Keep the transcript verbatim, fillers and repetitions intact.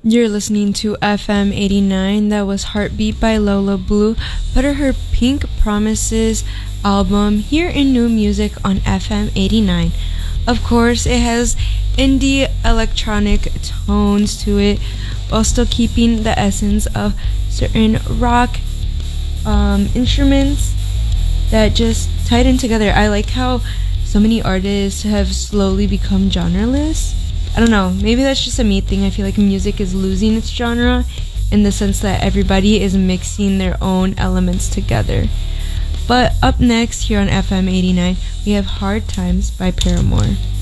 You're listening to F M eighty-nine. That was Heartbeat by Lola Blue, part of her Pink Promises album here in New Music on F M eighty-nine. Of course, it has indie electronic tones to it while still keeping the essence of certain rock um, instruments that just tied in together. I like how so many artists have slowly become genreless. I don't know, maybe that's just a me thing. I feel like music is losing its genre in the sense that everybody is mixing their own elements together. But up next here on F M eighty-nine, we have Hard Times by Paramore.